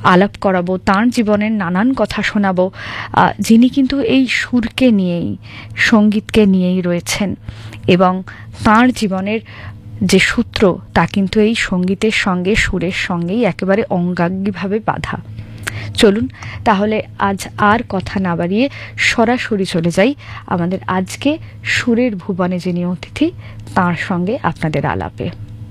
আলাপ করাবো, তাঁর জীবনের নানান কথা শোনাবো, যিনি কিন্তু এই সুরকে নিয়েই, সঙ্গীতকে নিয়েই রয়েছেন, এবং তাঁর জীবনের যে সূত্র তা কিন্তু এই সঙ্গীতের সঙ্গে, সুরের সঙ্গেই একেবারে অঙ্গাঙ্গিভাবে বাঁধা। চলুন তাহলে আজ আর কথা না বাড়িয়ে সরাসরি চলে যাই আমাদের আজকে সুরের ভুবনে যিনি অতিথি, তাঁর সঙ্গে আপনাদের আলাপে।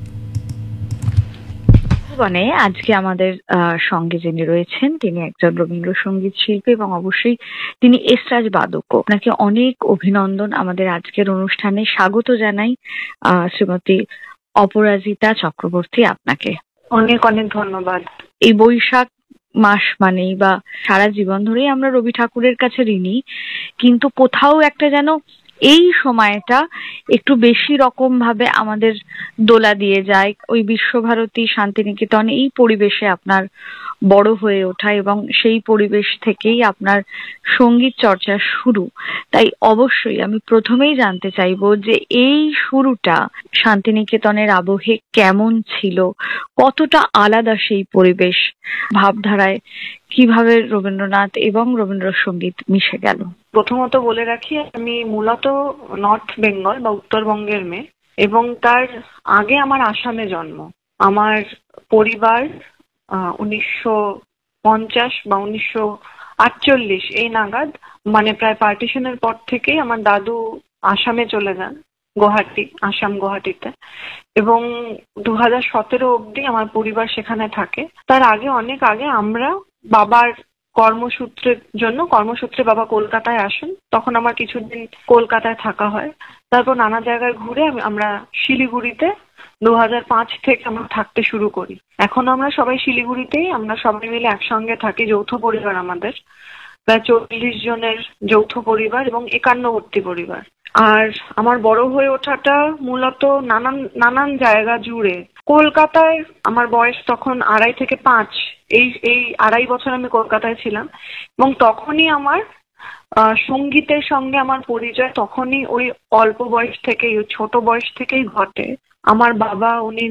ভুবনে আজকে আমাদের সঙ্গে যিনি রয়েছেন তিনি একজন রবীন্দ্রসঙ্গীত শিল্পী এবং অবশ্যই তিনি এসরাজ বাদকও। আপনাকে অনেক অভিনন্দন আমাদের আজকের অনুষ্ঠানে স্বাগত জানাই শ্রীমতী অপরাজিতা চক্রবর্তী। আপনাকে অনেক অনেক ধন্যবাদ। এই বৈশাখ মাস মানেই বা সারা জীবন ধরেই আমরা রবি ঠাকুরের কাছে ঋণী, কিন্তু কোথাও একটা যেন এই সময়টা একটু বেশি রকম ভাবে আমাদের দোলা দিয়ে যায়। ওই বিশ্বভারতী, শান্তিনিকেতন, এই পরিবেশে আপনার বড় হয়ে ওঠা এবং সেই পরিবেশ থেকেই আপনার সঙ্গীত চর্চা শুরু। তাই অবশ্যই আমি প্রথমেই জানতে চাইবো যে এই শুরুটা শান্তিনিকেতনের আবহে কেমন ছিল, কতটা আলাদা সেই পরিবেশ, ভাবধারায় কিভাবে রবীন্দ্রনাথ এবং রবীন্দ্রসঙ্গীত মিশে গেল? প্রথমত বলে রাখি, আমি মূলত নর্থ বেঙ্গল বা উত্তরবঙ্গের মেয়ে, এবং তার আগে আমার আসামে জন্ম। আমার পরিবার 1950 বা 1948 এই নাগাদ, মানে প্রায় পার্টিশনের পর থেকেই আমার দাদু আসামে চলে যান, আসাম গুয়াহাটিতে, এবং 2017 অবধি আমার পরিবার সেখানে থাকে। তার আগে, অনেক আগে, আমরা বাবার কর্মসূত্রে বাবা কলকাতায় আসেন, তখন আমার কিছুদিন কলকাতায় থাকা হয়। তারপর নানা জায়গায় ঘুরে আমরা শিলিগুড়িতে 2005 থেকে আমরা থাকতে শুরু করি। এখন আমরা সবাই শিলিগুড়িতেই, আমরা সবাই মিলে একসঙ্গে থাকি, যৌথ পরিবার আমাদের, প্রায় 40 জনের যৌথ পরিবার এবং একান্নবর্তী পরিবার। আর আমার বড় হয়ে ওঠাটা মূলত নানান জায়গা জুড়ে। কলকাতায় আমার বয়স তখন 2.5 থেকে 5, এই 2.5 বছর আমি কলকাতায় ছিলাম, এবং তখনই আমার সঙ্গীতের সঙ্গে আমার পরিচয় তখনই ওই অল্প বয়স থেকেই, ছোট বয়স থেকেই ঘটে। আমার বাবা, উনি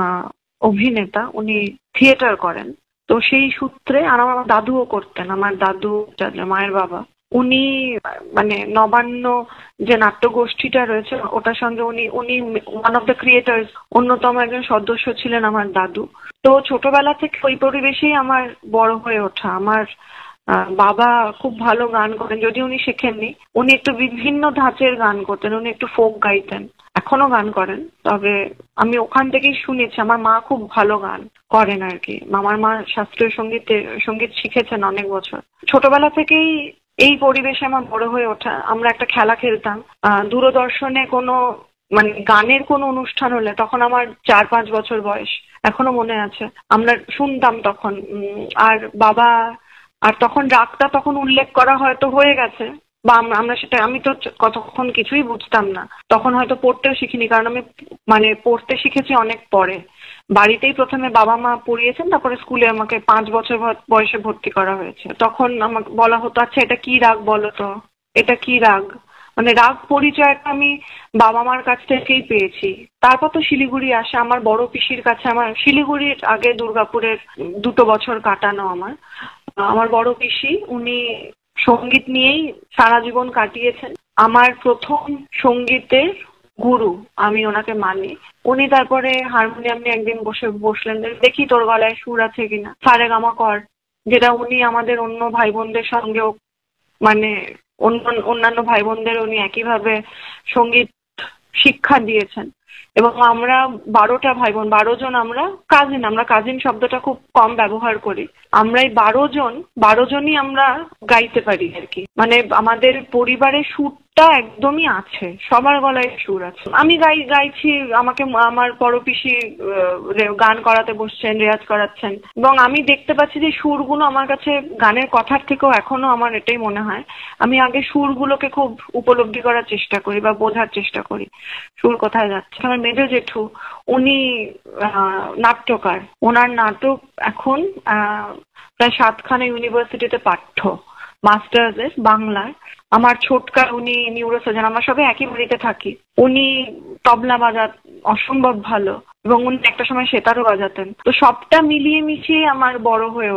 অভিনেতা, উনি থিয়েটার করেন, তো সেই সূত্রে। আর আমার দাদুও করতেন। আমার দাদু, মায়ের বাবা, উনি মানে নবান্ন যে নাট্যগোষ্ঠীটা রয়েছে ওটার সঙ্গে উনি ওয়ান অফ দ্য ক্রিয়েটার্স, অন্যতম একজন সদস্য ছিলেন আমার দাদু। তো ছোটবেলা থেকে ওই পরিবেশেই আমার বড় হয়ে ওঠা। আমার বাবা খুব ভালো গান করেন, যদি উনি শেখেননি, উনি একটু বিভিন্ন ধাঁচের গান করতেন, উনি একটু ফোক গাইতেন, এখনো গান করেন। তবে আমি ওখান থেকেই শুনেছি। আমার মা খুব ভালো গান করেন আর কি। আমার মা শাস্ত্রীয় সঙ্গীত শিখেছেন অনেক বছর। ছোটবেলা থেকেই এই পরিবেশে আমার বড় হয়ে ওঠা। আমরা একটা খেলা খেলতাম, দূরদর্শনে কোনো মানে গানের কোনো অনুষ্ঠান হলে, তখন আমার 4-5 বছর বয়স, এখনো মনে আছে, আমরা শুনতাম তখন। আর বাবা, আর তখন রাগটা তখন উল্লেখ করা হয়তো হয়ে গেছে, বা আমরা সেটা, আমি তো কতক্ষণ কিছুই বুঝতাম না তখন, হয়তো পড়তেও শিখিনি, কারণ আমি মানে পড়তে শিখেছি অনেক পরে। বাড়িতেই প্রথমে বাবা মা পড়িয়েছেন, তারপরে স্কুলে আমাকে 5 বছর বয়সে ভর্তি করা হয়েছে। তখন আমাকে বলা হতো, আচ্ছা এটা কি রাগ বলো তো, এটা কি রাগ। মানে রাগ পরিচয়টা আমি বাবা মার কাছ থেকেই পেয়েছি। তারপর তো শিলিগুড়ি আসে আমার বড় পিসির কাছে। আমার শিলিগুড়ির আগে দুর্গাপুরের 2 বছর কাটানো আমার বড় পিসি, উনি সঙ্গীত নিয়েই সারা জীবন কাটিয়েছেন। আমার প্রথম সঙ্গীতের গুরু আমি ওনাকে মানি। উনি তারপরে হারমোনিয়াম নিয়ে একদিন বসলেন, দেখি তোর গলায় সুর আছে কিনা, সারেগামা কর, যেটা উনি আমাদের অন্য ভাই বোনদের সঙ্গেও, মানে অন্যান্য ভাই বোনদের উনি একইভাবে সঙ্গীত শিক্ষা দিয়েছেন। এবং আমরা 12টা ভাই বোন, 12 জন আমরা কাজিন শব্দটা খুব কম ব্যবহার করি। আমরা এই 12 জনই আমরা গাইতে পারি আর কি। মানে আমাদের পরিবারের সুরটা একদমই আছে, সবার গলায় সুর আছে। আমি গাইছি, আমাকে আমার বড় পিসি গান করাতে বসছেন, রেয়াজ করাচ্ছেন, এবং আমি দেখতে পাচ্ছি যে সুরগুলো আমার কাছে গানের কথার থেকেও এখনো আমার এটাই মনে হয়, আমি আগে সুরগুলোকে খুব উপলব্ধি করার চেষ্টা করি বা বোঝার চেষ্টা করি সুর কোথায় যাচ্ছে। আমার মেজো জেঠু, উনি নাট্যকার, ওনার নাটক এখন প্রায় 7খানা ইউনিভার্সিটিতে পাঠ্য, মাস্টার্সের বাংলার। আমার ছোটকা, উনি নিউরোসার্জন, আমরা সবাই একই বাড়িতে থাকি। উনি তবলা অসম্ভব ভালো, এবং উনি একটা সময় সেতারও বাজাতেন। তো সবটা মিলিয়ে মিশিয়ে আমার বড় হয়ে